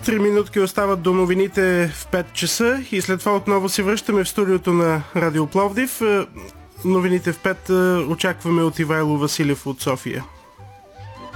3 минутки остават до новините в 5 часа и след това отново се връщаме в студиото на Радио Пловдив. Новините в 5 очакваме от Ивайло Василев от София.